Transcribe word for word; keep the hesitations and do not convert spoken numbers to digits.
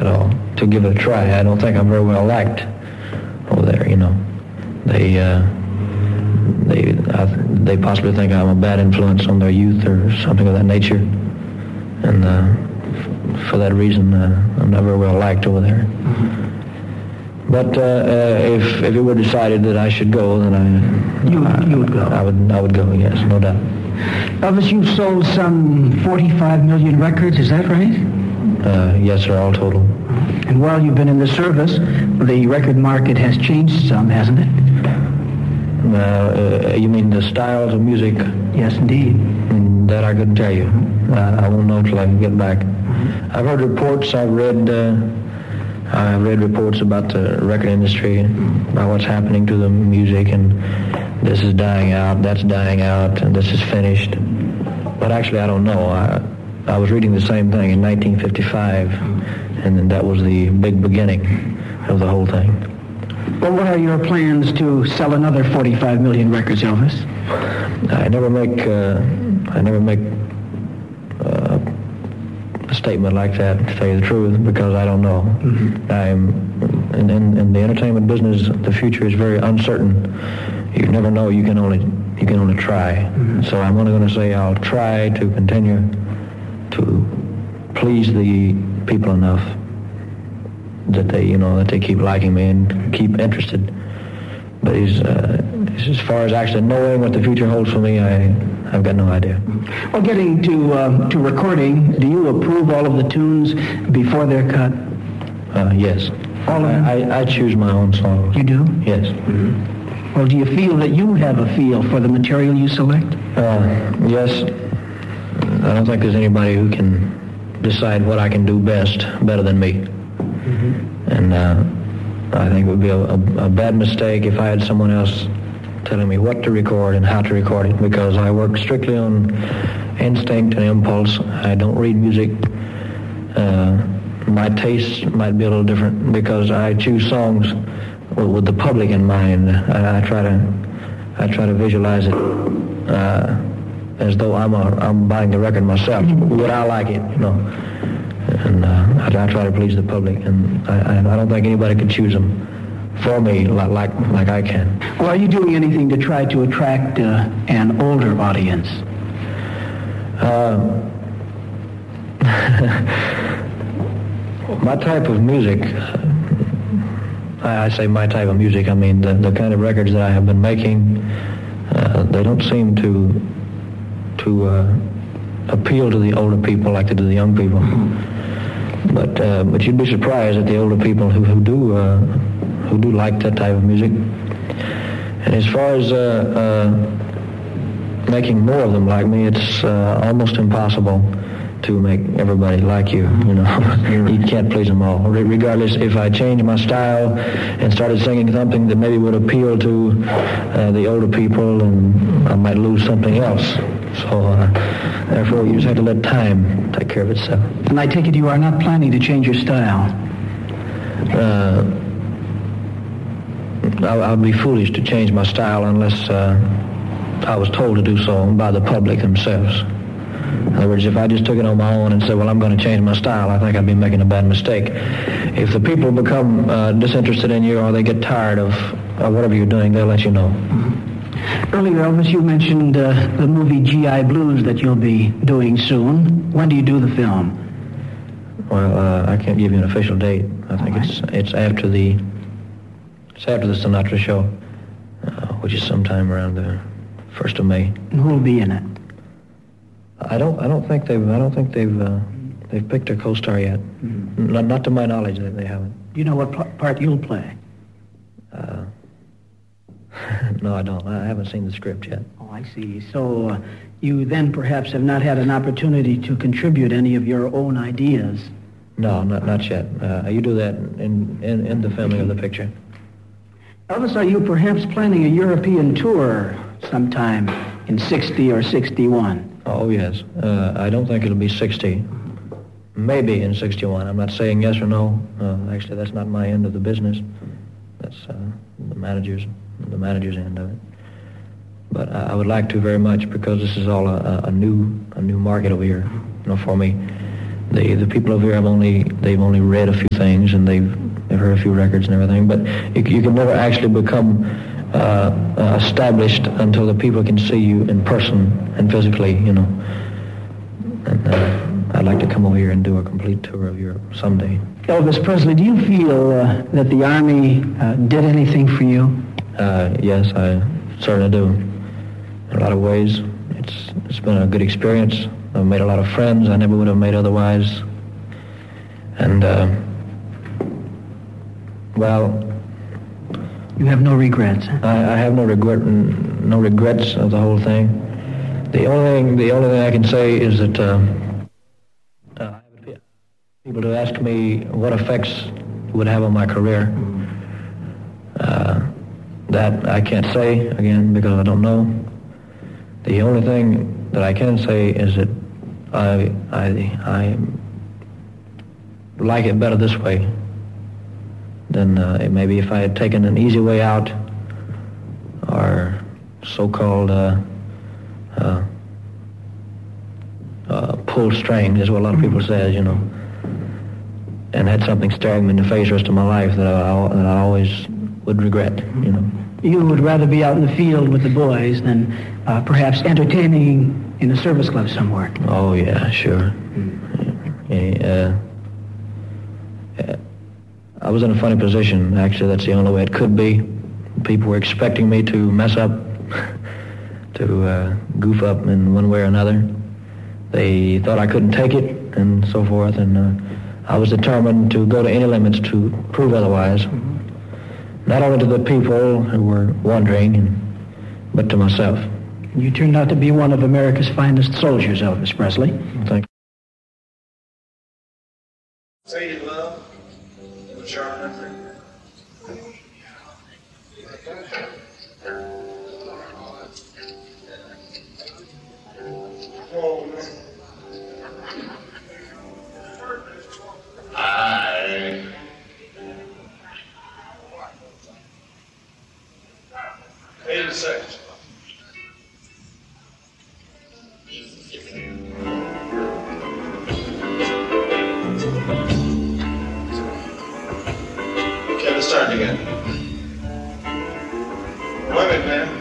at all, to give it a try. I don't think I'm very well liked over there, you know. They, uh, they, I, they possibly think I'm a bad influence on their youth or something of that nature. And uh, for that reason, uh, I'm not very well liked over there. But uh, uh, if if it were decided that I should go, then I you, I, you would go. I would I would go. Yes, no doubt. Elvis, you've sold some forty-five million records. Is that right? Uh, yes, sir. All total. And while you've been in the service, the record market has changed some, hasn't it? Uh, uh, you mean the styles of music? Yes, indeed. Mm, that I couldn't tell you. Uh, I won't know till I get back. Mm-hmm. I've heard reports. I've read. Uh, I've read reports about the record industry, about what's happening to the music, and this is dying out, that's dying out, and this is finished. But actually, I don't know. I, I was reading the same thing in nineteen fifty-five, and then that was the big beginning of the whole thing. Well, what are your plans to sell another forty-five million records, Elvis? I never make, uh, I never make uh, a statement like that, to tell you the truth, because I don't know. Mm-hmm. I'm in, in, in the entertainment business. The future is very uncertain. You never know. You can only you can only try. Mm-hmm. So I'm only going to say I'll try to continue to please the people enough that they you know that they keep liking me and keep interested. But as, uh, as far as actually knowing what the future holds for me, I, I've got no idea. Well, getting to uh, to recording, do you approve all of the tunes before they're cut? Uh, yes. All of them? I, I, I choose my own songs. You do? Yes. Mm-hmm. Well, do you feel that you have a feel for the material you select? Uh, yes. I don't think there's anybody who can decide what I can do best better than me. Mm-hmm. And uh, I think it would be a, a, a bad mistake if I had someone else telling me what to record and how to record it, because I work strictly on instinct and impulse. I don't read music. Uh, my tastes might be a little different because I choose songs with, with the public in mind. I, I try to I try to visualize it uh, as though I'm a, I'm buying the record myself. Would I like it, you know? And uh, I, I try to please the public, and I, I don't think anybody can choose them for me like like, like I can. Well, are you doing anything to try to attract uh, an older audience? Uh, my type of music, I, I say my type of music, I mean the, the kind of records that I have been making, uh, they don't seem to to uh, appeal to the older people like they do the young people. But uh, but you'd be surprised at the older people who, who do uh, who do like that type of music. And as far as uh, uh, making more of them like me, it's uh, almost impossible to make everybody like you. You know, you can't please them all. Re- regardless, if I changed my style and started singing something that maybe would appeal to uh, the older people, and I might lose something else. So, uh, therefore, you just have to let time take care of itself. And I take it you are not planning to change your style? Uh, I, I would be foolish to change my style unless uh, I was told to do so by the public themselves. In other words, if I just took it on my own and said, well, I'm going to change my style, I think I'd be making a bad mistake. If the people become uh, disinterested in you or they get tired of uh, whatever you're doing, they'll let you know. Earlier, Elvis, you mentioned uh, the movie G I Blues that you'll be doing soon. When do you do the film? Well, uh, I can't give you an official date. I think right. it's it's after the it's after the Sinatra show, uh, which is sometime around the first of May. And who'll be in it? I don't I don't think they've I don't think they've uh, they've picked a co-star yet. Mm-hmm. Not not to my knowledge that they haven't. Do you know what p- part you'll play? Uh, no, I don't. I haven't seen the script yet. Oh, I see. So uh, you then perhaps have not had an opportunity to contribute any of your own ideas. No, not not yet. Uh, you do that in, in, in the filming of the picture. Elvis, are you perhaps planning a European tour sometime in sixty or sixty-one? Oh, yes. Uh, I don't think it'll be sixty. Maybe in sixty-one. I'm not saying yes or no. Uh, actually, that's not my end of the business. That's uh, the manager's the manager's end of it. But I, I would like to very much, because this is all a, a new a new market over here, you know, for me. the the people over here have only they've only read a few things and they've, they've heard a few records and everything, but you, you can never actually become uh, uh, established until the people can see you in person and physically, you know. And uh, I'd like to come over here and do a complete tour of Europe someday. Elvis Presley, do you feel uh, that the Army uh, did anything for you? Uh, yes, I certainly do. In a lot of ways, it's it's been a good experience. I've made a lot of friends I never would have made otherwise. And, uh, well... You have no regrets? I, I have no regret, no regrets of the whole thing. The only thing, the only thing I can say is that uh, uh, people to ask me what effects it would have on my career. Uh, that I can't say, again, because I don't know. The only thing that I can say is that I, I, I like it better this way than uh, maybe if I had taken an easy way out, or so-called uh, uh, uh, pull strings, is what a lot of people say, you know, and had something staring me in the face the rest of my life that I, that I always would regret, you know. You would rather be out in the field with the boys than uh, perhaps entertaining in a service club somewhere. Oh, yeah, sure. Yeah, uh, I was in a funny position, actually. That's the only way it could be. People were expecting me to mess up, to uh, goof up in one way or another. They thought I couldn't take it, and so forth, and uh, I was determined to go to any limits to prove otherwise. Not only to the people who were wondering, and, but to myself. You turned out to be one of America's finest soldiers, Elvis Presley. Thank you. Faded Love, with Charlie Humphrey. Oh, man. I eighty-six. Okay, let's start again. Wait a minute, man.